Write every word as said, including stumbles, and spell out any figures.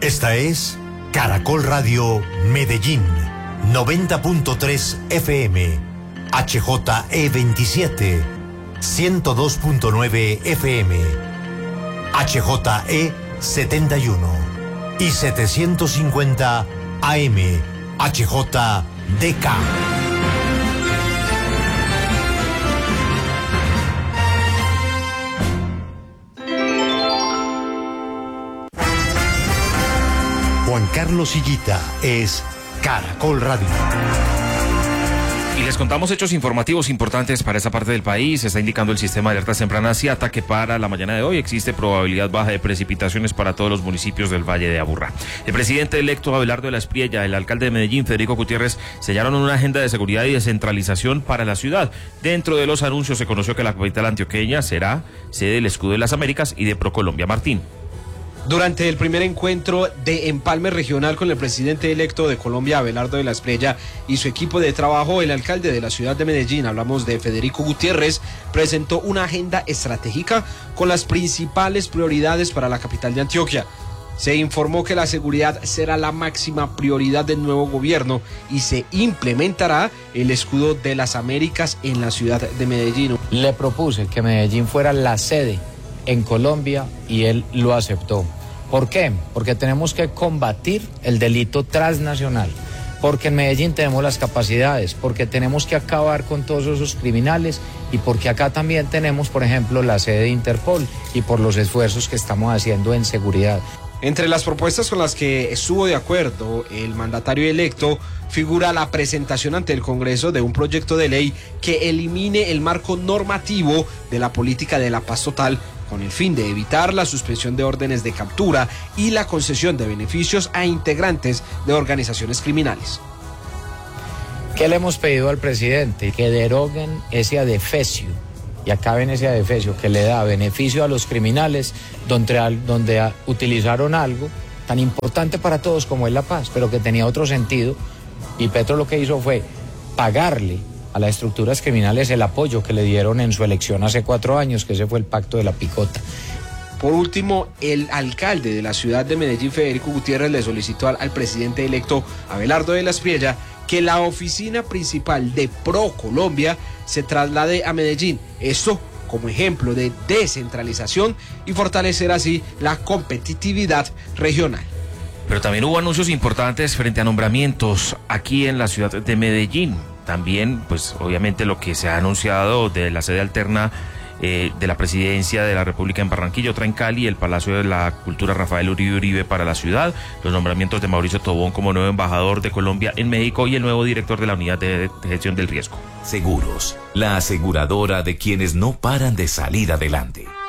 Esta es Caracol Radio Medellín, noventa punto tres F M, H J E veintisiete, ciento dos punto nueve F M, H J E setenta y uno y setecientos cincuenta A M, H J D K. Juan Carlos Higuita es Caracol Radio. Y les contamos hechos informativos importantes para esta parte del país. Está indicando el sistema de alertas tempranas SIATA que para la mañana de hoy existe probabilidad baja de precipitaciones para todos los municipios del Valle de Aburrá. El presidente electo Abelardo de la Espriella, el alcalde de Medellín, Federico Gutiérrez, sellaron una agenda de seguridad y descentralización para la ciudad. Dentro de los anuncios se conoció que la capital antioqueña será sede del Escudo de las Américas y de ProColombia. Martín. Durante el primer encuentro de empalme regional con el presidente electo de Colombia, Abelardo de la Espriella, y su equipo de trabajo, el alcalde de la ciudad de Medellín, hablamos de Federico Gutiérrez, presentó una agenda estratégica con las principales prioridades para la capital de Antioquia. Se informó que la seguridad será la máxima prioridad del nuevo gobierno y se implementará el Escudo de las Américas en la ciudad de Medellín. Le propuse que Medellín fuera la sede en Colombia y él lo aceptó. ¿Por qué? Porque tenemos que combatir el delito transnacional, porque en Medellín tenemos las capacidades, porque tenemos que acabar con todos esos criminales y porque acá también tenemos, por ejemplo, la sede de Interpol y por los esfuerzos que estamos haciendo en seguridad. Entre las propuestas con las que estuvo de acuerdo el mandatario electo figura la presentación ante el Congreso de un proyecto de ley que elimine el marco normativo de la política de la paz total con el fin de evitar la suspensión de órdenes de captura y la concesión de beneficios a integrantes de organizaciones criminales. ¿Qué le hemos pedido al presidente? Que deroguen ese adefesio y acaben ese adefesio que le da beneficio a los criminales donde, donde utilizaron algo tan importante para todos como es la paz, pero que tenía otro sentido, y Petro lo que hizo fue pagarle a las estructuras criminales el apoyo que le dieron en su elección hace cuatro años, que ese fue el pacto de la picota. Por último, el alcalde de la ciudad de Medellín, Federico Gutiérrez, le solicitó al, al presidente electo Abelardo de la Espriella que la oficina principal de ProColombia se traslade a Medellín. Esto como ejemplo de descentralización y fortalecer así la competitividad regional. Pero también hubo anuncios importantes frente a nombramientos aquí en la ciudad de Medellín. También, pues obviamente lo que se ha anunciado de la sede alterna eh, de la presidencia de la República en Barranquilla, otra en Cali, el Palacio de la Cultura Rafael Uribe Uribe para la ciudad, los nombramientos de Mauricio Tobón como nuevo embajador de Colombia en México y el nuevo director de la Unidad de, de Gestión del Riesgo. Seguros, la aseguradora de quienes no paran de salir adelante.